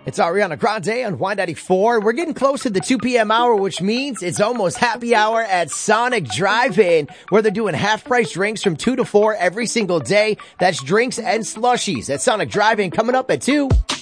It's Ariana Grande on Y94. We're getting close to the 2 p.m. hour, which means it's almost happy hour at Sonic Drive-In, where they're doing half-price drinks from 2 to 4 every single day. That's drinks and slushies at Sonic Drive-In coming up at 2.